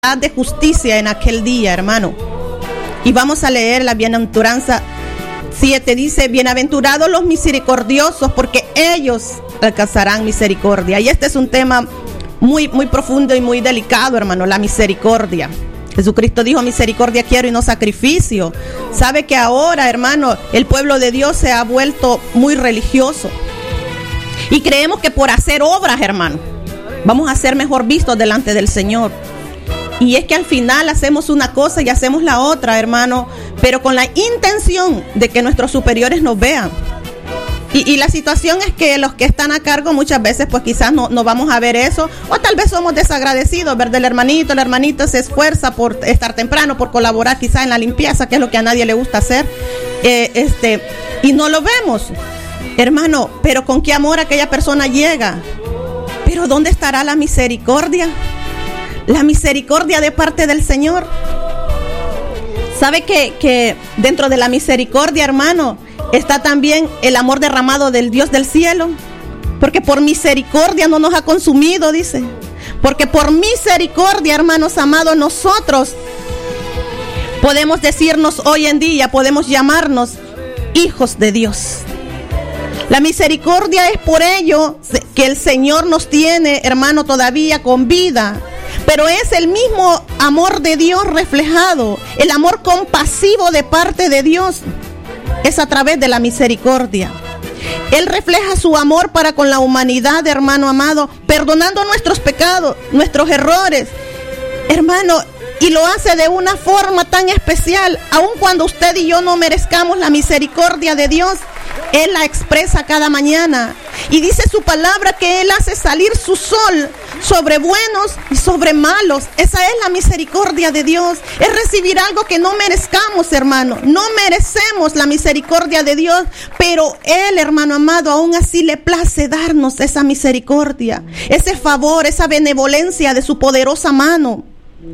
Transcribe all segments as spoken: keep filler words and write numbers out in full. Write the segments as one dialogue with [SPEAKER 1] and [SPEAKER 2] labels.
[SPEAKER 1] de justicia en aquel día, hermano. Y vamos a leer la bienaventuranza siete. Dice: bienaventurados los misericordiosos, porque ellos alcanzarán misericordia. Y este es un tema muy, muy profundo y muy delicado, hermano, la misericordia. Jesucristo dijo: misericordia quiero y no sacrificio. Sabe que ahora, hermano, el pueblo de Dios se ha vuelto muy religioso. Y creemos que por hacer obras, hermano, vamos a ser mejor vistos delante del Señor. Y es que al final hacemos una cosa y hacemos la otra, hermano, pero con la intención de que nuestros superiores nos vean. Y, y la situación es que los que están a cargo muchas veces pues quizás no, no vamos a ver eso, o tal vez somos desagradecidos, ¿verdad? El hermanito, el hermanito se esfuerza por estar temprano, por colaborar quizás en la limpieza, que es lo que a nadie le gusta hacer, eh, este, y no lo vemos, hermano, pero con qué amor aquella persona llega. Pero ¿dónde estará la misericordia? La misericordia de parte del Señor. ¿Sabe que, que dentro de la misericordia, hermano, está también el amor derramado del Dios del cielo? Porque por misericordia no nos ha consumido, dice. Porque por misericordia, hermanos amados, nosotros podemos decirnos hoy en día, podemos llamarnos hijos de Dios. La misericordia es por ello que el Señor nos tiene, hermano, todavía con vida. Pero es el mismo amor de Dios reflejado, el amor compasivo de parte de Dios. Es a través de la misericordia. Él refleja su amor para con la humanidad, hermano amado, perdonando nuestros pecados, nuestros errores, hermano, y lo hace de una forma tan especial, aun cuando usted y yo no merezcamos la misericordia de Dios. Él la expresa cada mañana y dice su palabra que Él hace salir su sol sobre buenos y sobre malos. Esa es la misericordia de Dios. Es recibir algo que no merezcamos, hermano. No merecemos la misericordia de Dios, pero Él, hermano amado, aún así le place darnos esa misericordia, ese favor, esa benevolencia de su poderosa mano.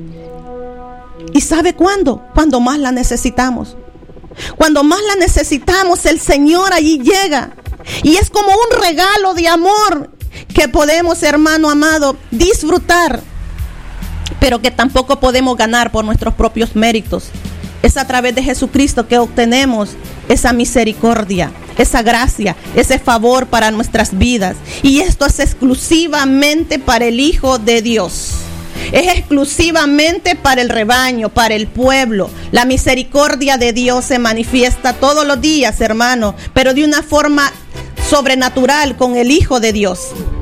[SPEAKER 1] ¿Y sabe cuándo? Cuando más la necesitamos. Cuando más la necesitamos, el Señor allí llega. Y es como un regalo de amor que podemos, hermano amado, disfrutar, pero que tampoco podemos ganar por nuestros propios méritos. Es a través de Jesucristo que obtenemos esa misericordia, esa gracia, ese favor para nuestras vidas. Y esto es exclusivamente para el Hijo de Dios. Es exclusivamente para el rebaño, para el pueblo. La misericordia de Dios se manifiesta todos los días, hermano, pero de una forma sobrenatural con el Hijo de Dios.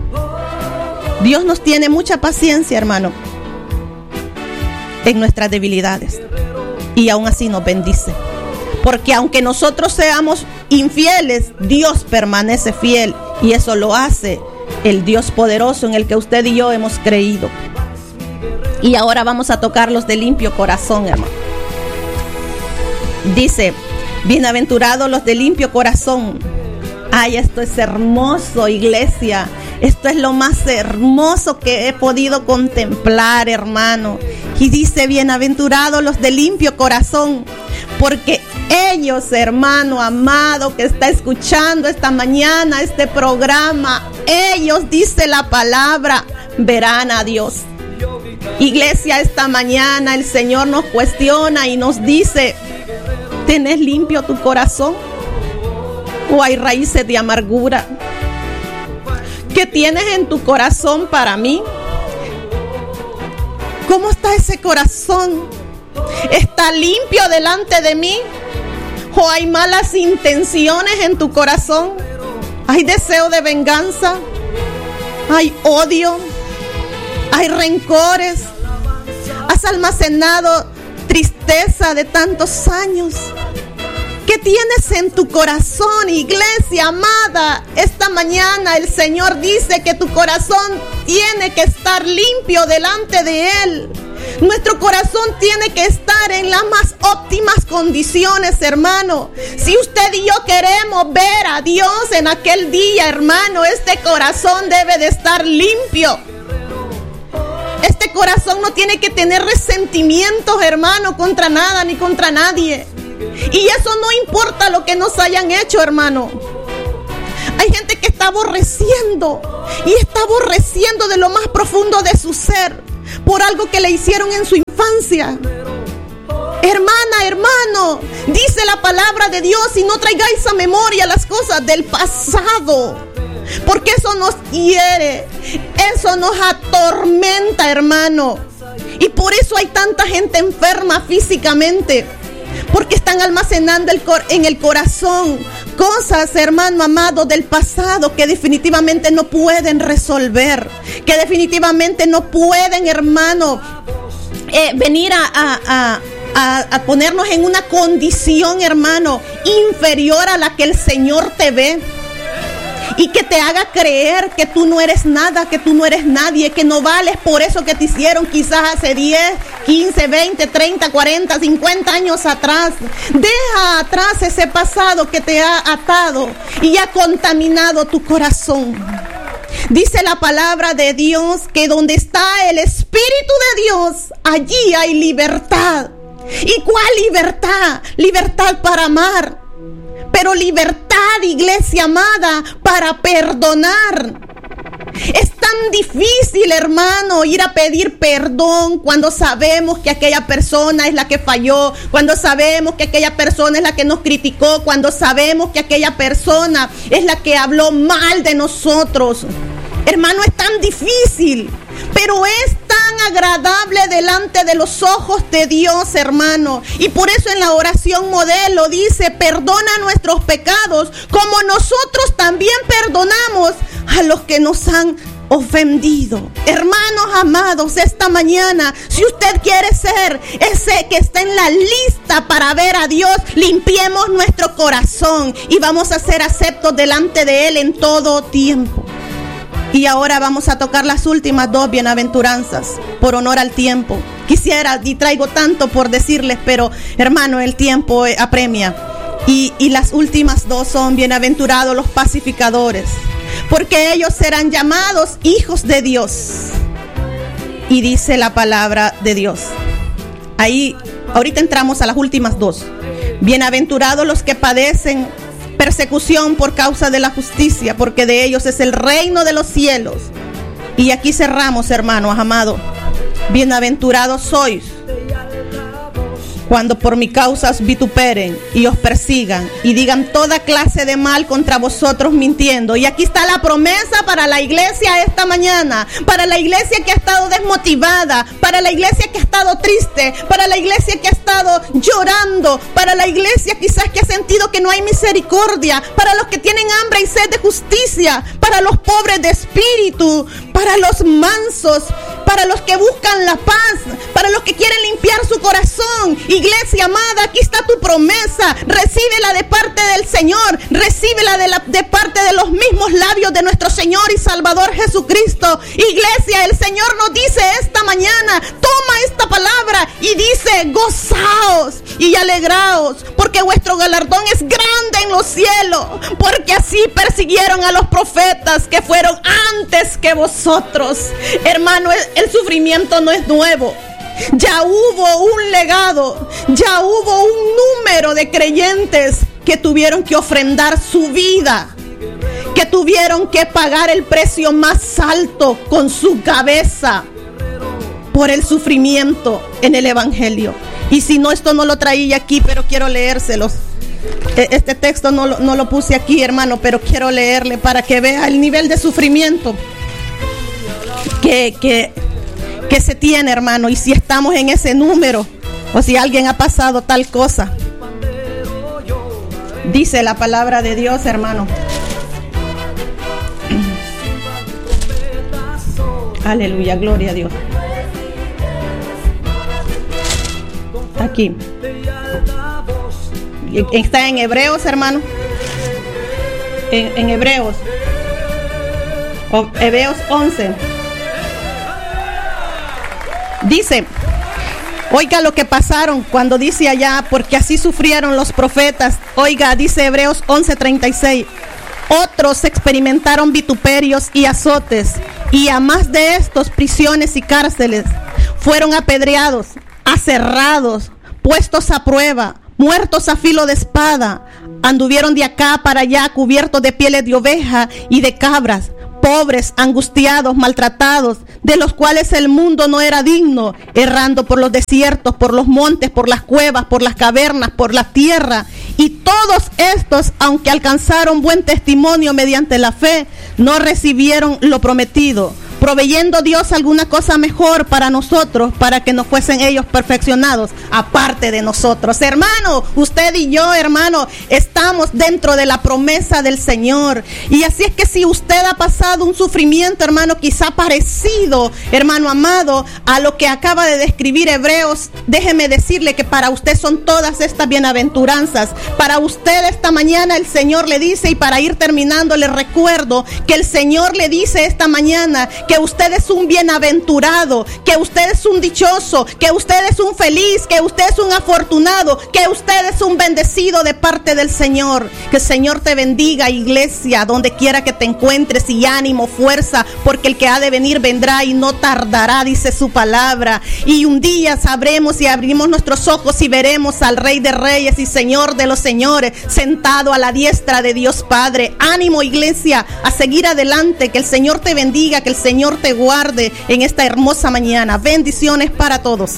[SPEAKER 1] Dios nos tiene mucha paciencia, hermano, en nuestras debilidades, y aún así nos bendice. Porque aunque nosotros seamos infieles, Dios permanece fiel, y eso lo hace el Dios poderoso en el que usted y yo hemos creído. Y ahora vamos a tocar los de limpio corazón, hermano. Dice: bienaventurados los de limpio corazón. Ay, esto es hermoso, iglesia. Esto es lo más hermoso que he podido contemplar, hermano. Y dice: bienaventurados los de limpio corazón, porque ellos, hermano amado, que está escuchando esta mañana este programa, ellos, dice la palabra, verán a Dios. Iglesia, esta mañana el Señor nos cuestiona y nos dice: ¿tenés limpio tu corazón? ¿O hay raíces de amargura? ¿Qué tienes en tu corazón para mí? ¿Cómo está ese corazón? ¿Está limpio delante de mí? ¿O hay malas intenciones en tu corazón? ¿Hay deseo de venganza? ¿Hay odio? ¿Hay rencores? ¿Has almacenado tristeza de tantos años? ¿Qué tienes en tu corazón, iglesia amada? Esta mañana el Señor dice que tu corazón tiene que estar limpio delante de Él. Nuestro corazón tiene que estar en las más óptimas condiciones, hermano. Si usted y yo queremos ver a Dios en aquel día, hermano, este corazón debe de estar limpio. Este corazón no tiene que tener resentimientos, hermano, contra nada ni contra nadie. Y eso no importa lo que nos hayan hecho, hermano. Hay gente que está aborreciendo y está aborreciendo de lo más profundo de su ser. por algo que le hicieron en su infancia. Hermana, hermano, dice la palabra de Dios, y no traigáis a memoria las cosas del pasado, porque eso nos hiere, eso nos atormenta, hermano. Y por eso hay tanta gente enferma físicamente, porque están almacenando el cor- en el corazón cosas, hermano amado, del pasado que definitivamente no pueden resolver, que definitivamente no pueden, hermano, eh, venir a, a, a, a, a ponernos en una condición, hermano, inferior a la que el Señor te ve. Y que te haga creer que tú no eres nada, que tú no eres nadie, que no vales por eso que te hicieron quizás hace diez, quince, veinte, treinta, cuarenta, cincuenta años atrás. Deja atrás ese pasado que te ha atado y ha contaminado tu corazón. Dice la palabra de Dios que donde está el Espíritu de Dios, allí hay libertad. ¿Y cuál libertad? Libertad para amar. Pero libertad, iglesia amada, para perdonar. Es tan difícil, hermano, ir a pedir perdón cuando sabemos que aquella persona es la que falló, cuando sabemos que aquella persona es la que nos criticó, cuando sabemos que aquella persona es la que habló mal de nosotros. Hermano, es tan difícil, pero es tan agradable delante de los ojos de Dios, hermano. Y por eso en la oración modelo dice: perdona nuestros pecados como nosotros también perdonamos a los que nos han ofendido. Hermanos amados, esta mañana, si usted quiere ser ese que está en la lista para ver a Dios, limpiemos nuestro corazón y vamos a ser aceptos delante de Él en todo tiempo. Y ahora vamos a tocar las últimas dos bienaventuranzas, por honor al tiempo. Quisiera, y traigo tanto por decirles, pero hermano, el tiempo apremia. Y, y las últimas dos son: bienaventurados los pacificadores, porque ellos serán llamados hijos de Dios. Y dice la palabra de Dios. Ahí, ahorita entramos a las últimas dos. Bienaventurados los que padecen persecución por causa de la justicia, porque de ellos es el reino de los cielos. Y aquí cerramos, hermanos amados. Bienaventurados sois cuando por mi causa os vituperen y os persigan y digan toda clase de mal contra vosotros mintiendo. Y aquí está la promesa para la iglesia esta mañana, para la iglesia que ha estado desmotivada, para la iglesia que ha estado triste, para la iglesia que ha estado llorando, para la iglesia quizás que ha sentido que no hay misericordia, para los que tienen hambre y sed de justicia, para los pobres de espíritu, para los mansos, para los que buscan la paz, para los que quieren limpiar su corazón. Iglesia amada, aquí está tu promesa. Recíbela de parte del Señor, recíbela de, la, de parte de los mismos labios de nuestro Señor y Salvador Jesucristo. Iglesia, el Señor nos dice esta mañana: toma esta palabra y dice: gozaos y alegraos, porque vuestro galardón es grande en los cielos, porque así persiguieron a los profetas que fueron antes que vosotros. Hermano, el, el sufrimiento no es nuevo. Ya hubo un legado, ya hubo un número de creyentes que tuvieron que ofrendar su vida, que tuvieron que pagar el precio más alto con su cabeza por el sufrimiento en el evangelio. Y si no, esto no lo traía aquí, pero quiero leérselos. Este texto no lo, no lo puse aquí, hermano, pero quiero leerle para que vea el nivel de sufrimiento que, que, que se tiene, hermano. Y si estamos en ese número, o si alguien ha pasado tal cosa. Dice la palabra de Dios, hermano. Aleluya, gloria a Dios. Aquí. Está en Hebreos, hermano. En, en Hebreos. O, Hebreos once. Dice, oiga lo que pasaron cuando dice allá, porque así sufrieron los profetas. Oiga, dice Hebreos once treinta y seis. Otros experimentaron vituperios y azotes, y a más de estos, prisiones y cárceles. Fueron apedreados, aserrados, puestos a prueba, muertos a filo de espada. Anduvieron de acá para allá cubiertos de pieles de oveja y de cabras, pobres, angustiados, maltratados, de los cuales el mundo no era digno, errando por los desiertos, por los montes, por las cuevas, por las cavernas, por la tierra. Y todos estos, aunque alcanzaron buen testimonio mediante la fe, no recibieron lo prometido, proveyendo Dios alguna cosa mejor para nosotros, para que no fuesen ellos perfeccionados, aparte de nosotros. Hermano, usted y yo, hermano, estamos dentro de la promesa del Señor. Y así es que si usted ha pasado un sufrimiento, hermano, quizá parecido, hermano amado, a lo que acaba de describir Hebreos, déjeme decirle que para usted son todas estas bienaventuranzas. Para usted esta mañana el Señor le dice, y para ir terminando le recuerdo que el Señor le dice esta mañana que usted es un bienaventurado, que usted es un dichoso, que usted es un feliz, que usted es un afortunado, que usted es un bendecido de parte del Señor. Que el Señor te bendiga, iglesia, donde quiera que te encuentres, y ánimo, fuerza, porque el que ha de venir vendrá y no tardará, dice su palabra. Y un día sabremos y abrimos nuestros ojos y veremos al Rey de Reyes y Señor de los Señores sentado a la diestra de Dios Padre. Ánimo, iglesia, a seguir adelante. Que el Señor te bendiga, que el Señor te guarde en esta hermosa mañana. Bendiciones para todos.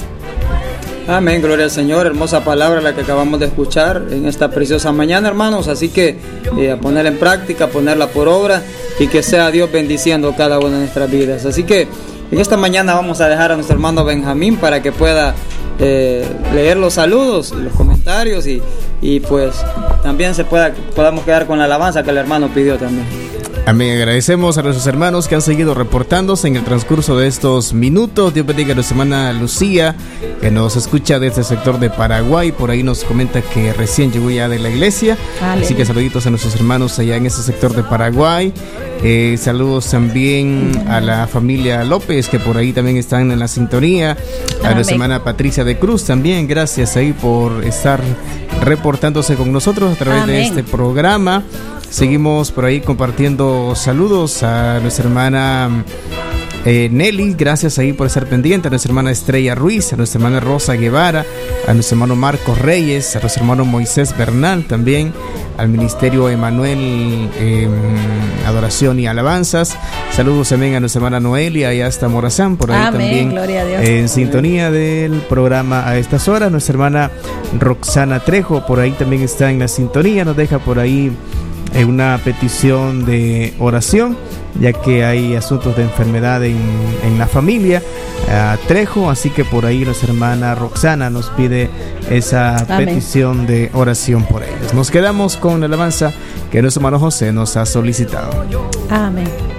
[SPEAKER 2] Amén, gloria al Señor. Hermosa palabra la que acabamos de escuchar en esta preciosa mañana, hermanos. Así que eh, a ponerla en práctica, a ponerla por obra, y que sea Dios bendiciendo cada una de nuestras vidas. Así que en esta mañana vamos a dejar a nuestro hermano Benjamín para que pueda eh, leer los saludos, los comentarios, y, y pues también se pueda podamos quedar con la alabanza que el hermano pidió también.
[SPEAKER 3] Amén. Agradecemos a nuestros hermanos que han seguido reportándose en el transcurso de estos minutos. Dios bendiga a nuestra hermana Lucía, que nos escucha desde el sector de Paraguay. Por ahí nos comenta que recién llegó ya de la iglesia. Aleluya. Así que saluditos a nuestros hermanos allá en ese sector de Paraguay. Eh, saludos también a la familia López, que por ahí también están en la sintonía. A Amén. Nuestra hermana Patricia de Cruz también. Gracias ahí por estar reportándose con nosotros a través Amén. De este programa. Seguimos por ahí compartiendo saludos a nuestra hermana eh, Nelly, gracias ahí por estar pendiente, a nuestra hermana Estrella Ruiz, a nuestra hermana Rosa Guevara, a nuestro hermano Marcos Reyes, a nuestro hermano Moisés Bernal también, al Ministerio Emanuel eh, Adoración y Alabanzas. Saludos también a nuestra hermana Noelia y hasta Morazán, por ahí Amén, también gloria a Dios. En Amén. Sintonía del programa a estas horas. Nuestra hermana Roxana Trejo, por ahí también está en la sintonía, nos deja por ahí eh, una petición de oración, ya que hay asuntos de enfermedad en, en la familia uh, Trejo, así que por ahí nuestra hermana Roxana nos pide esa Amén. Petición de oración por ellos. Nos quedamos con la alabanza que nuestro hermano José nos ha solicitado.
[SPEAKER 1] Amén.